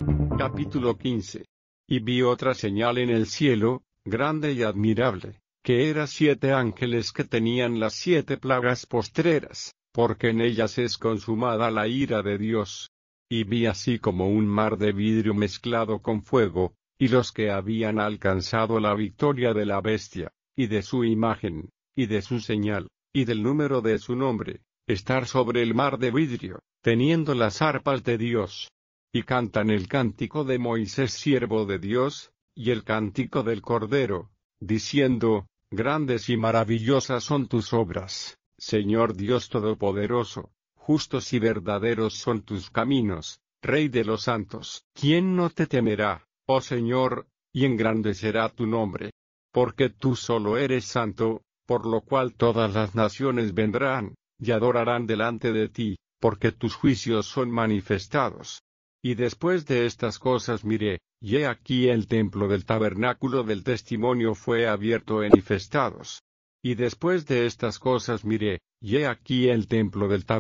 Capítulo 15. Y vi otra señal en el cielo, grande y admirable, que era 7 ángeles que tenían las 7 plagas postreras, porque en ellas es consumada la ira de Dios. Y vi así como un mar de vidrio mezclado con fuego, y los que habían alcanzado la victoria de la bestia, y de su imagen, y de su señal, y del número de su nombre, estar sobre el mar de vidrio, teniendo las arpas de Dios. Y cantan el cántico de Moisés siervo de Dios, y el cántico del Cordero, diciendo: Grandes y maravillosas son tus obras, Señor Dios Todopoderoso, justos y verdaderos son tus caminos, Rey de los santos. ¿Quién no te temerá, oh Señor, y engrandecerá tu nombre? Porque tú solo eres santo, por lo cual todas las naciones vendrán, y adorarán delante de ti, porque tus juicios son manifestados. Y después de estas cosas miré, y he aquí el templo del tabernáculo del testimonio fue abierto en manifestados. Y después de estas cosas miré, y he aquí el templo del tabernáculo